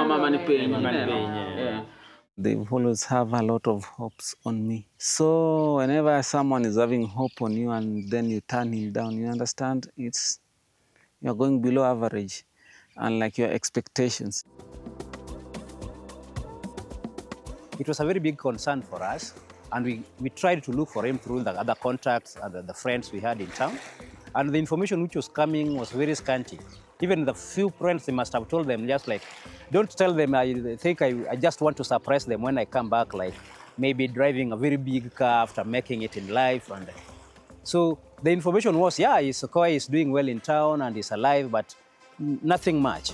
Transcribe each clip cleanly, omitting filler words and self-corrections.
They always have a lot of hopes on me. So whenever someone is having hope on you and then you turn him down, you understand you're going below average, unlike your expectations. It was a very big concern for us, and we tried to look for him through the other contacts and the friends we had in town. And the information which was coming was very scanty. Even the few friends, they must have told them just like, don't tell them I think I just want to surprise them when I come back, like maybe driving a very big car after making it in life. And so the information was, yeah, Sequoia is doing well in town and he's alive, but nothing much.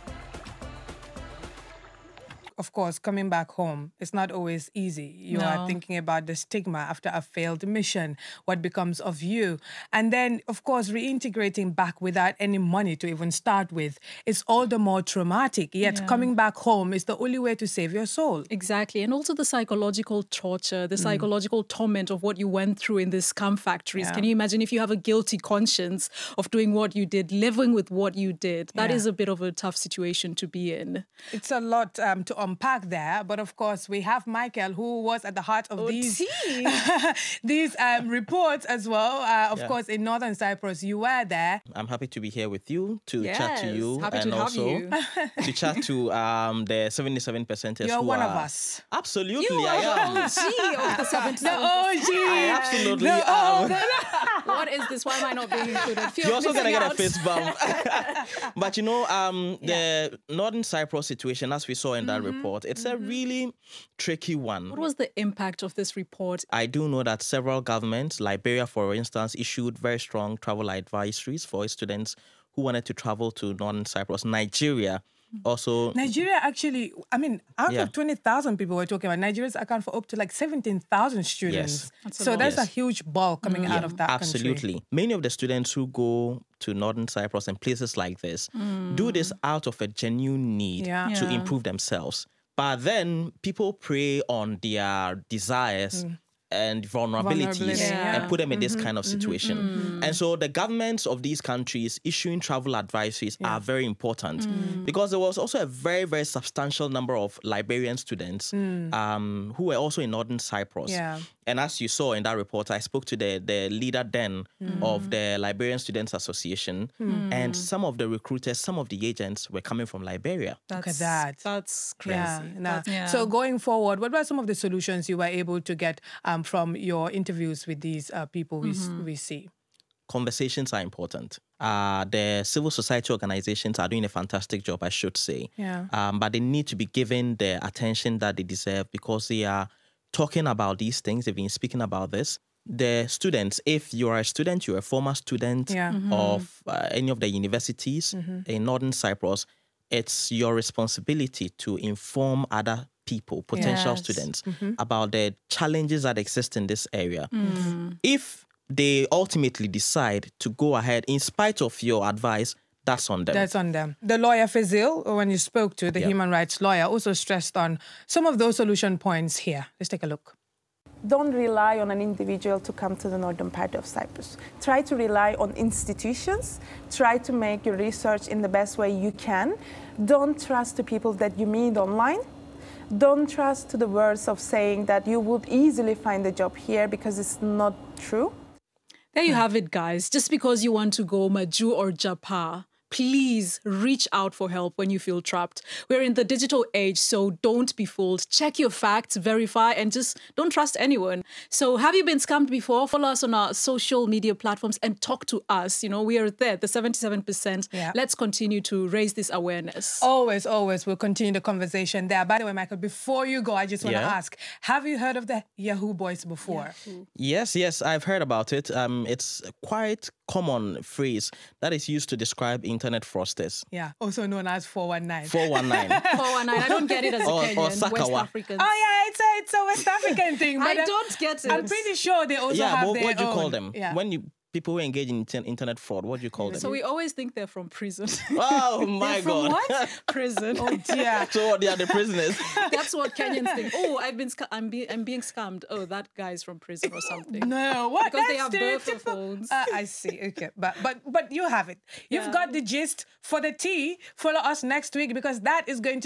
Of course, coming back home, it's not always easy. You are thinking about the stigma after a failed mission, what becomes of you. And then, of course, reintegrating back without any money to even start with is all the more traumatic. Yet coming back home is the only way to save your soul. Exactly. And also the psychological torture, the psychological torment of what you went through in these scam factories. Can you imagine if you have a guilty conscience of doing what you did, living with what you did? That is a bit of a tough situation to be in. It's a lot to unpack there, but of course we have Michael, who was at the heart of these reports as well. Of course, in Northern Cyprus, you were there. I'm happy to be here with you to chat to you, happy and to also have you. to chat to the 77%ers. You're who one are, of us. Absolutely, You I am. are the OG of the 77%. The OG. I absolutely am. What is this? Why am I not being included? You're also gonna get a fist bump. But you know, the Northern Cyprus situation, as we saw in that report, it's a really tricky one. What was the impact of this report? I do know that several governments, Liberia, for instance, issued very strong travel advisories for students who wanted to travel to Northern Cyprus. Nigeria also... Nigeria actually, I mean, out of 20,000 people we're talking about, Nigerians account for up to like 17,000 students. Yes. So that's a huge bulk coming out of that Absolutely. country. Many of the students who go to Northern Cyprus and places like this do this out of a genuine need to improve themselves. But then people prey on their desires and vulnerabilities and put them in this kind of situation. And so the governments of these countries issuing travel advisories are very important because there was also a very, very substantial number of Liberian students who were also in Northern Cyprus. And as you saw in that report, I spoke to the leader then of the Liberian Students Association, and some of the recruiters, some of the agents were coming from Liberia. Look at that. That's crazy. So going forward, what were some of the solutions you were able to get from your interviews with these people we see? Conversations are important. The civil society organizations are doing a fantastic job, I should say. But they need to be given the attention that they deserve because they are talking about these things. They've been speaking about this. The students, if you're a student, you're a former student of any of the universities in Northern Cyprus, it's your responsibility to inform other people, potential students, about the challenges that exist in this area. If they ultimately decide to go ahead, in spite of your advice, that's on them. That's on them. The lawyer Fazil, when you spoke to the human rights lawyer, also stressed on some of those solution points here. Let's take a look. Don't rely on an individual to come to the northern part of Cyprus. Try to rely on institutions. Try to make your research in the best way you can. Don't trust the people that you meet online. Don't trust to the words of saying that you would easily find a job here because it's not true. There you have it, guys. Just because you want to go Maju or Japa, please reach out for help when you feel trapped. We're in the digital age, so don't be fooled. Check your facts, verify, and just don't trust anyone. So have you been scammed before? Follow us on our social media platforms and talk to us. You know, we are there, the 77%. Let's continue to raise this awareness. Always, always. We'll continue the conversation there. By the way, Michael, before you go, I just want to ask, have you heard of the Yahoo Boys before? Yes, I've heard about it. It's quite common phrase that is used to describe internet fraudsters. Yeah, also known as 419. 419. 419. I don't get it as a Kenyan, or West African. Oh yeah, it's a West African thing. But I don't get it. I'm pretty sure they also have their what do you own. call them? When people who engage in internet fraud, what do you call them? So we always think they're from prison. Oh my From God. what? Prison. Oh dear. So they are the prisoners. That's what Kenyans think. Oh, I'm being scammed. Oh, that guy's from prison or something. No, what? Because they That's have burner stereotypical. phones. I see. Okay, but you have it. You've got the gist. For the tea, follow us next week because that is going to